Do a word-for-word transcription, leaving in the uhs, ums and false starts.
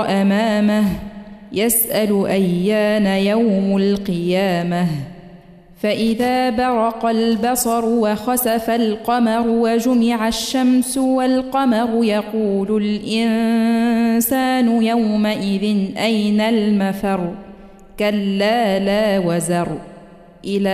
أمامه يسأل أيان يوم القيامة فإذا برق البصر وخسف القمر وجمع الشمس والقمر يقول الإنسان يومئذ أين المفر كلا لا وزر إلى